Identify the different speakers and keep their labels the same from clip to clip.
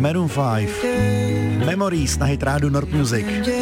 Speaker 1: Maroon 5. Memories na hit rádiu Nord Music.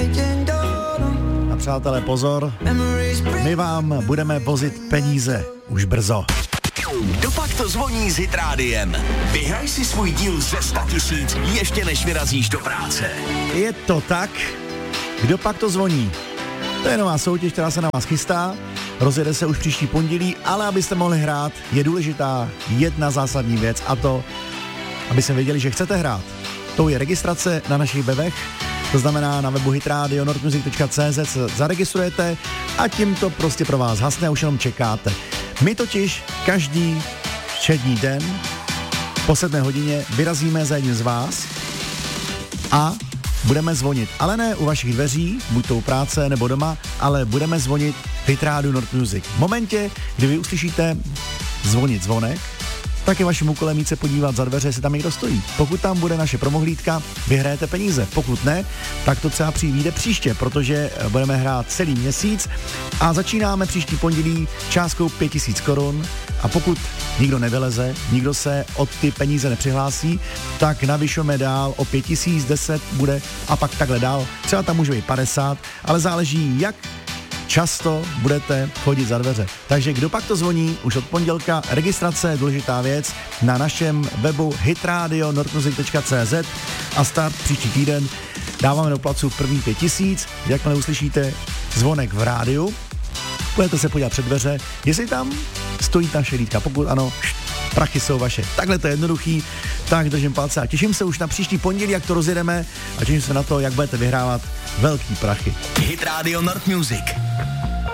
Speaker 1: A přátelé, pozor, my vám budeme vozit peníze už brzo.
Speaker 2: Kdopak to zvoní s Hit Rádiem. Vyhraj si svůj díl ze 100 000 ještě než vyrazíš do práce.
Speaker 1: Je to tak? Kdopak to zvoní? To je nová soutěž, která se na vás chystá. Rozjede se už příští pondělí, ale abyste mohli hrát, je důležitá jedna zásadní věc, a to, abyste věděli, že chcete hrát. To je registrace na našich webech, to znamená na webu hitradio nordmusic.cz se zaregistrujete a tím to prostě pro vás hasne a už jenom čekáte. My totiž každý všední den po 7 hodině vyrazíme za jedním z vás a budeme zvonit, ale ne u vašich dveří, buď to u práce nebo doma, ale budeme zvonit Hit Rádiu Nord Music. V momentě, kdy vy uslyšíte zvonit zvonek, tak je vaším úkolem jít se podívat za dveře, jestli tam někdo stojí. Pokud tam bude naše promohlídka, vyhrajete peníze. Pokud ne, tak to třeba vyjde příště, protože budeme hrát celý měsíc a začínáme příští pondělí částkou 5000 korun a pokud nikdo nevyleze, nikdo se od ty peníze nepřihlásí, tak navyšujeme dál o 5000, 10 bude a pak takhle dál. Třeba tam může být 50, ale záleží, jak často budete chodit za dveře. Takže kdo pak to zvoní, už od pondělka, registrace je důležitá věc na našem webu hitradio nordmusic.cz a start příští týden. Dáváme do placu první 5000, jakmile uslyšíte zvonek v rádiu, budete se podívat před dveře, jestli tam stojí ta šelítka, pokud ano, prachy jsou vaše. Takhle to je jednoduchý, tak držím palce a těším se už na příští pondělí, jak to rozjedeme a těším se na to, jak budete vyhrávat velký prachy.
Speaker 2: Hit Radio Nord Music.